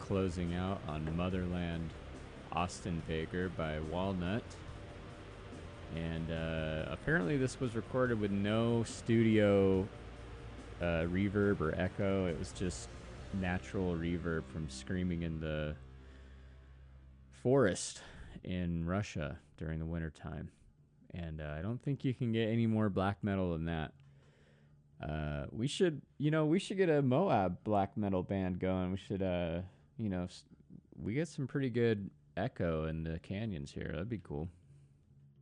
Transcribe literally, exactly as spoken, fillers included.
closing out on Motherland Austin Baker by Walnut. And uh, apparently this was recorded with no studio uh, reverb or echo. It was just natural reverb from screaming in the forest in Russia during the wintertime. And uh, I don't think you can get any more black metal than that. Uh, we should, you know, we should get a Moab black metal band going. We should, uh, you know, we get some pretty good echo in the canyons here. That'd be cool.